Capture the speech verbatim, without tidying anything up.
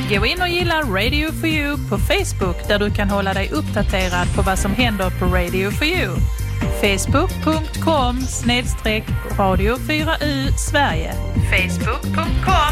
Gå in och gilla Radio for You på Facebook där du kan hålla dig uppdaterad på vad som händer på Radio for You. facebook.com snedstreck radio 4U Sverige. facebook.com